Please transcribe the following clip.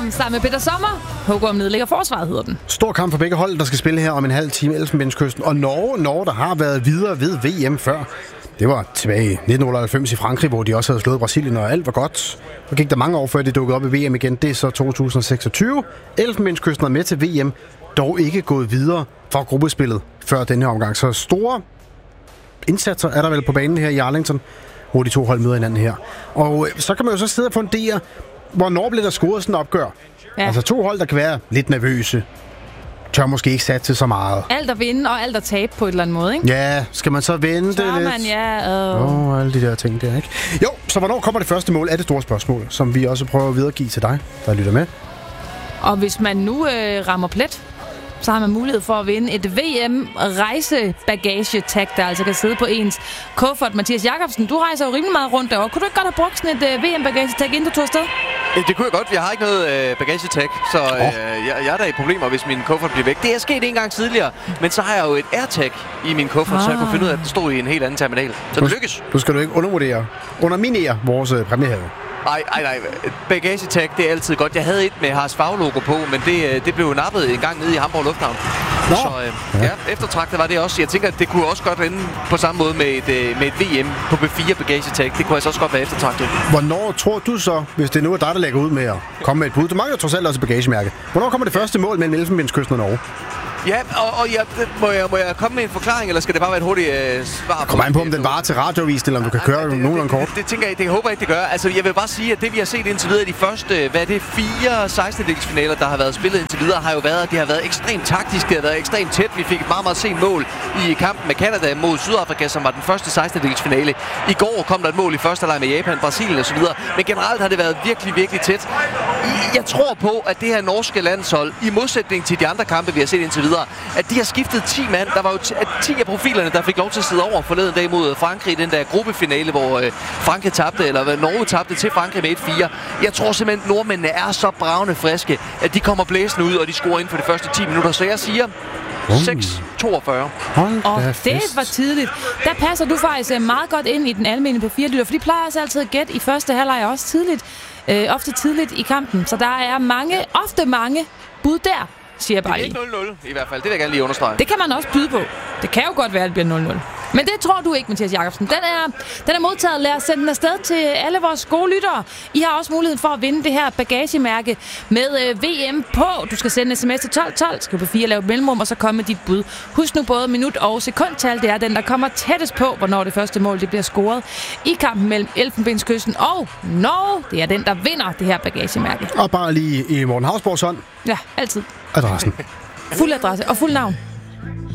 Hugorm sammen med Peter Sommer. Hugorm nedlægger forsvaret, hedder den. Stor kamp for begge hold, der skal spille her om en halv time. Elfenbenskysten og Norge, der har været videre ved VM før. Det var tilbage i 1998 i Frankrig, hvor de også havde slået Brasilien, og alt var godt. Så gik der mange år før det dukkede op i VM igen. Det er så 2026. Elfenbenskysten er med til VM, dog ikke gået videre fra gruppespillet før denne her omgang. Så store indsatser er der vel på banen her i Arlington, hvor de to hold møder hinanden her. Og så kan man jo så sidde og fundere, hvornår bliver der scoret sådan en opgør. Ja. Altså to hold, der kan være lidt nervøse, tør måske ikke satse så meget. Alt at vinde og alt at tabe på et eller andet måde, ikke? Ja, skal man så vente tør lidt? Man, ja. Alle de der ting der, ikke? Jo, så hvornår kommer det første mål? Er det store spørgsmål, som vi også prøver at videregive til dig, der lytter med. Og hvis man nu rammer plet, så har man mulighed for at vinde et VM-rejsebagage-tag, der altså kan sidde på ens kuffert. Mathias Jakobsen, du rejser jo rimelig meget rundt derovre. Kunne du ikke godt have brugt sådan et VM-bagage-tag, inden du tog afsted? Det kunne jeg godt. Jeg har ikke noget bagagetag, så jeg er da i problemer, hvis min kuffert bliver væk. Det er sket en gang tidligere, men så har jeg jo et AirTag i min kuffert, så jeg kunne finde ud af, at den stod i en helt anden terminal. Så det lykkes. Nu skal du ikke underminere vores præmiehave. Nej. Bagagetag, det er altid godt. Jeg havde et med Haas Fag-logo på, men det blev nappet en gang nede i Hamburg Lufthavn. Så eftertragtet var det også. Jeg tænker, at det kunne også godt ende på samme måde med et VM på B4 bagagetag. Det kunne altså også godt være eftertragtet. Hvornår tror du så, hvis det nu er dig, der lægger ud med at komme med et bud? Du mangler trods alt også et bagagemærke. Hvornår kommer det første mål mellem Elfenbenskysten og Norge? Ja, må jeg komme med en forklaring, eller skal det bare være et hurtigt svar? Kom an på, om den varer til radioavisen, eller om du kan køre nogenlunde kort. Det tænker jeg, det håber jeg ikke, det gør. Altså, jeg vil bare sige, at det vi har set indtil videre i de første, 4 16-delsfinaler, der har været spillet indtil videre, har jo været, at det har været ekstremt taktisk, det har været ekstremt tæt. Vi fik et meget, meget sent mål i kampen med Canada mod Sydafrika, som var den første 16-delsfinale. I går kom der et mål i første leg med Japan, Brasilien og så videre. Men generelt har det været virkelig, virkelig tæt. Jeg tror på, at det her norske landshold, i modsætning til de andre kampe, vi har set indtil videre, at de har skiftet 10 mand. Der var jo 10 af profilerne, der fik lov til at sidde over forleden dag mod Frankrig i den der gruppefinale, hvor Frankrig tabte, eller Norge tabte til Frankrig med 1-4. Jeg tror simpelthen, at nordmændene er så bravende friske, at de kommer blæsende ud, og de scorer inden for de første 10 minutter. Så jeg siger 6-42. Og det var tidligt. Der passer du faktisk meget godt ind i den almene på 4-lytter, for de plejer altså altid at gætte i første halvleg også tidligt. Ofte tidligt i kampen. Så der er ofte mange bud der, siger jeg bare lige. Det er ikke 0-0 i hvert fald. Det vil jeg gerne lige understrege. Det kan man også byde på. Det kan jo godt være, at det bliver 0-0. Men det tror du ikke, Mathias Jakobsen. Den er modtaget. Lad os sende den afsted til alle vores gode lyttere. I har også muligheden for at vinde det her bagagemærke med VM på. Du skal sende sms til 1212, skriv på 4, lave et mellemrum, og så komme med dit bud. Husk nu både minut og sekundtal. Det er den, der kommer tættest på, hvornår det første mål det bliver scoret i kampen mellem Elfenbenskysten og Norge. Det er den, der vinder det her bagagemærke. Og bare lige i Morten Hausborgs hånd. Ja, altid. Adressen. Fuld adresse og fuld navn.